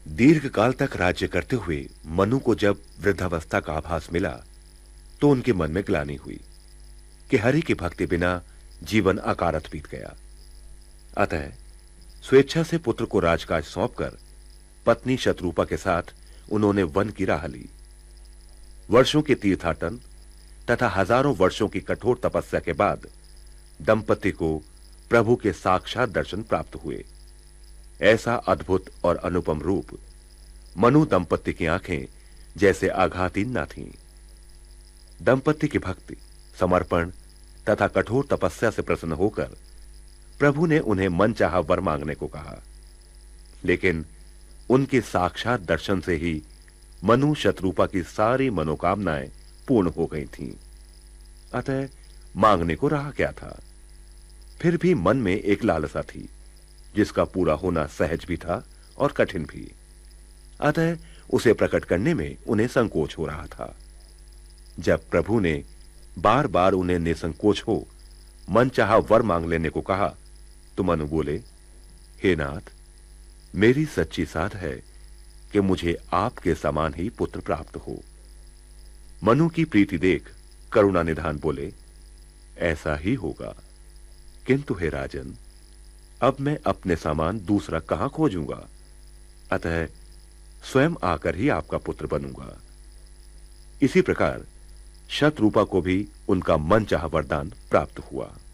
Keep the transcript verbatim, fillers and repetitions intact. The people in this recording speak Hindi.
दीर्घ काल तक राज्य करते हुए मनु को जब वृद्धावस्था का आभास मिला तो उनके मन में ग्लानि हुई कि हरि की भक्ति बिना जीवन अकारत बीत गया। अतः स्वेच्छा से पुत्र को राजकाज सौंपकर पत्नी शत्रुपा के साथ उन्होंने वन की राह ली। वर्षों के तीर्थाटन तथा हजारों वर्षों की कठोर तपस्या के बाद दंपति को प्रभु के साक्षात दर्शन प्राप्त हुए। ऐसा अद्भुत और अनुपम रूप मनु दंपति की आंखें जैसे आघातीन न थीं। दंपति की भक्ति, समर्पण तथा कठोर तपस्या से प्रसन्न होकर प्रभु ने उन्हें मनचाहा वर मांगने को कहा, लेकिन उनके साक्षात दर्शन से ही मनु शत्रुपा की सारी मनोकामनाएं पूर्ण हो गई थीं। अतः मांगने को रहा क्या था। फिर भी मन में एक लालसा थी जिसका पूरा होना सहज भी था और कठिन भी। अतः उसे प्रकट करने में उन्हें संकोच हो रहा था। जब प्रभु ने बार बार उन्हें निसंकोच हो मनचाहा वर मांग लेने को कहा तो मनु बोले, हे नाथ, मेरी सच्ची साध है कि मुझे आपके समान ही पुत्र प्राप्त हो। मनु की प्रीति देख करुणा निधान बोले, ऐसा ही होगा, किंतु हे राजन, अब मैं अपने समान दूसरा कहां खोजूंगा। अतः स्वयं आकर ही आपका पुत्र बनूंगा। इसी प्रकार शतरूपा को भी उनका मनचाहा वरदान प्राप्त हुआ।